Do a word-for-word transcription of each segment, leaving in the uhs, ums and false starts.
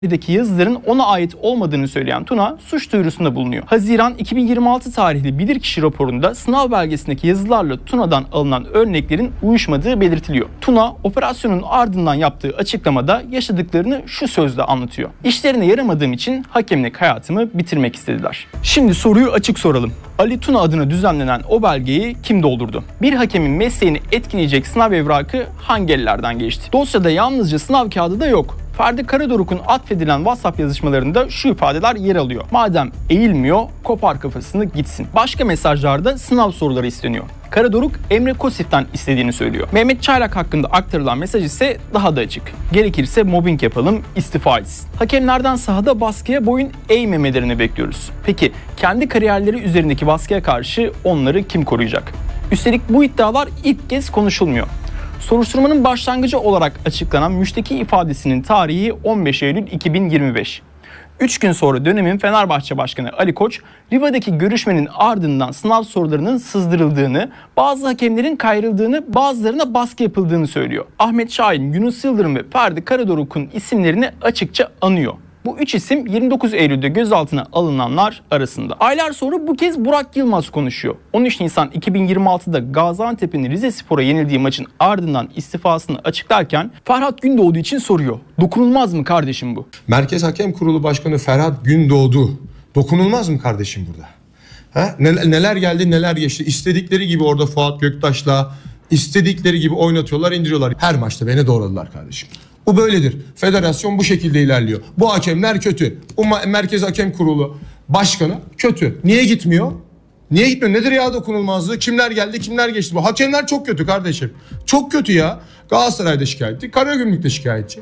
Deki yazıların ona ait olmadığını söyleyen Tuna suç duyurusunda bulunuyor. Haziran iki bin yirmi altı tarihli bilirkişi raporunda sınav belgesindeki yazılarla Tuna'dan alınan örneklerin uyuşmadığı belirtiliyor. Tuna operasyonun ardından yaptığı açıklamada yaşadıklarını şu sözle anlatıyor. İşlerine yaramadığım için hakemlik hayatımı bitirmek istediler. Şimdi soruyu açık soralım. Ali Tuna adına düzenlenen o belgeyi kim doldurdu? Bir hakemin mesleğini etkileyecek sınav evrakı hangi ellerden geçti? Dosyada yalnızca sınav kağıdı da yok. Ferdi Karadoruk'un atfedilen WhatsApp yazışmalarında şu ifadeler yer alıyor. Madem eğilmiyor, kopar kafasını gitsin. Başka mesajlarda sınav soruları isteniyor. Karadoruk, Emre Kosif'ten istediğini söylüyor. Mehmet Çaylak hakkında aktarılan mesaj ise daha da açık. Gerekirse mobbing yapalım, istifa etsin. Hakemlerden sahada baskıya boyun eğmemelerini bekliyoruz. Peki kendi kariyerleri üzerindeki baskıya karşı onları kim koruyacak? Üstelik bu iddialar ilk kez konuşulmuyor. Soruşturmanın başlangıcı olarak açıklanan müşteki ifadesinin tarihi on beş Eylül iki bin yirmi beş. üç gün sonra dönemin Fenerbahçe Başkanı Ali Koç, Riva'daki görüşmenin ardından sınav sorularının sızdırıldığını, bazı hakemlerin kayrıldığını, bazılarına baskı yapıldığını söylüyor. Ahmet Şahin, Yunus Yıldırım ve Ferdi Karadoruk'un isimlerini açıkça anıyor. Bu üç isim yirmi dokuz Eylül'de gözaltına alınanlar arasında. Aylar sonra bu kez Burak Yılmaz konuşuyor. on üç Nisan iki bin yirmi altıda Gaziantep'in Rizespor'a yenildiği maçın ardından istifasını açıklarken Ferhat Gündoğdu için soruyor. Dokunulmaz mı kardeşim bu? Merkez Hakem Kurulu Başkanı Ferhat Gündoğdu dokunulmaz mı kardeşim burada? Ha? Neler geldi neler geçti. İstedikleri gibi orada Fuat Göktaş'la istedikleri gibi oynatıyorlar, indiriyorlar. Her maçta beni doğradılar kardeşim. Bu böyledir. Federasyon bu şekilde ilerliyor. Bu hakemler kötü. Bu Merkez Hakem Kurulu Başkanı kötü. Niye gitmiyor? Niye gitmiyor? Nedir ya dokunulmazlığı? Kimler geldi, kimler geçti? Bu hakemler çok kötü kardeşim. Çok kötü ya. Galatasaray'da şikayetçi, Karagümrük'te şikayetçi.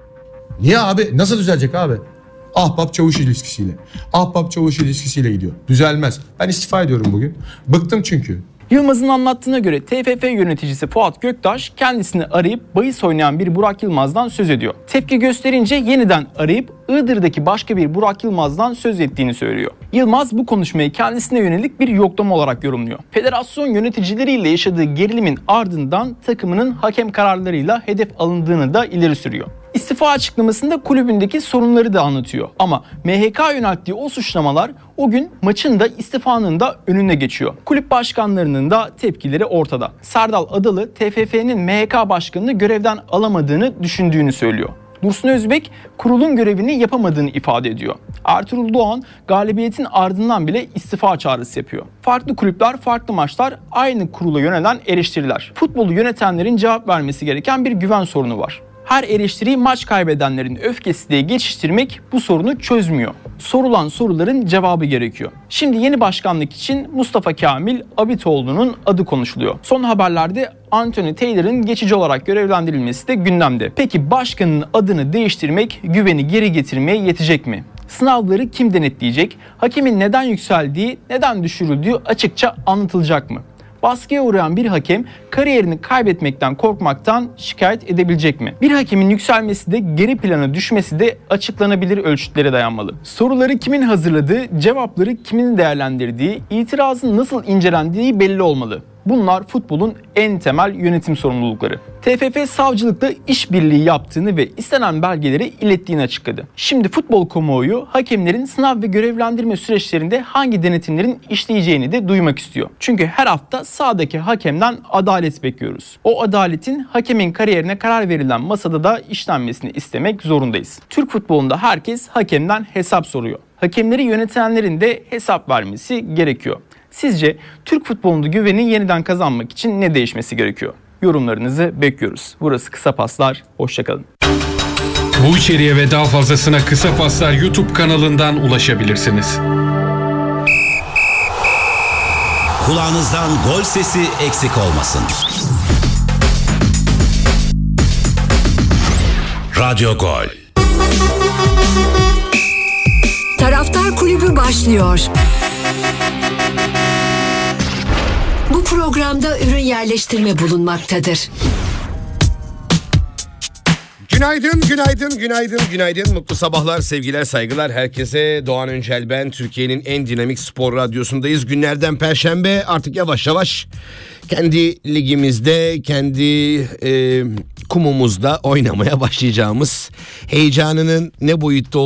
Niye abi? Nasıl düzelecek abi? Ahbap çavuş ilişkisiyle. Ahbap çavuş ilişkisiyle gidiyor. Düzelmez. Ben istifa ediyorum bugün. Bıktım çünkü. Yılmaz'ın anlattığına göre T F F yöneticisi Fuat Göktaş kendisini arayıp bahis oynayan bir Burak Yılmaz'dan söz ediyor. Tepki gösterince yeniden arayıp Iğdır'daki başka bir Burak Yılmaz'dan söz ettiğini söylüyor. Yılmaz bu konuşmayı kendisine yönelik bir yoklama olarak yorumluyor. Federasyon yöneticileriyle yaşadığı gerilimin ardından takımının hakem kararlarıyla hedef alındığını da ileri sürüyor. İstifa açıklamasında kulübündeki sorunları da anlatıyor. Ama M H K yönelttiği o suçlamalar o gün maçın da istifanın da önüne geçiyor. Kulüp başkanlarının da tepkileri ortada. Serdal Adalı T F F'nin M H K başkanını görevden alamadığını düşündüğünü söylüyor. Dursun Özbek kurulun görevini yapamadığını ifade ediyor. Ertuğrul Doğan galibiyetin ardından bile istifa çağrısı yapıyor. Farklı kulüpler, farklı maçlar, aynı kurula yönelen eleştiriler. Futbolu yönetenlerin cevap vermesi gereken bir güven sorunu var. Her eleştiriyi maç kaybedenlerin öfkesi diye geçiştirmek bu sorunu çözmüyor. Sorulan soruların cevabı gerekiyor. Şimdi yeni başkanlık için Mustafa Kamil Abitoğlu'nun adı konuşuluyor. Son haberlerde Anthony Taylor'ın geçici olarak görevlendirilmesi de gündemde. Peki başkanın adını değiştirmek güveni geri getirmeye yetecek mi? Sınavları kim denetleyecek? Hakemin neden yükseldiği, neden düşürüldüğü açıkça anlatılacak mı? Baskıya uğrayan bir hakem kariyerini kaybetmekten korkmaktan şikayet edebilecek mi? Bir hakemin yükselmesi de geri plana düşmesi de açıklanabilir ölçütlere dayanmalı. Soruları kimin hazırladığı, cevapları kimin değerlendirdiği, itirazın nasıl incelendiği belli olmalı. Bunlar futbolun en temel yönetim sorumlulukları. T F F savcılıkta işbirliği yaptığını ve istenen belgeleri ilettiğini açıkladı. Şimdi futbol kamuoyu hakemlerin sınav ve görevlendirme süreçlerinde hangi denetimlerin işleyeceğini de duymak istiyor. Çünkü her hafta sahadaki hakemden adalet bekliyoruz. O adaletin hakemin kariyerine karar verilen masada da işlenmesini istemek zorundayız. Türk futbolunda herkes hakemden hesap soruyor. Hakemleri yönetenlerin de hesap vermesi gerekiyor. Sizce Türk futbolunda güveni yeniden kazanmak için ne değişmesi gerekiyor? Yorumlarınızı bekliyoruz. Burası Kısa Paslar. Hoşça kalın. Bu içeriğe ve daha fazlasına Kısa Paslar YouTube kanalından ulaşabilirsiniz. Kulağınızdan gol sesi eksik olmasın. Radyo Gol. Taraftar Kulübü başlıyor. Bu programda ürün yerleştirme bulunmaktadır. Günaydın, günaydın, günaydın, günaydın. Mutlu sabahlar, sevgiler, saygılar herkese. Doğan Öncel ben. Türkiye'nin en dinamik spor radyosundayız. Günlerden Perşembe, artık yavaş yavaş kendi ligimizde, kendi e, kumumuzda oynamaya başlayacağımız, heyecanının ne boyutta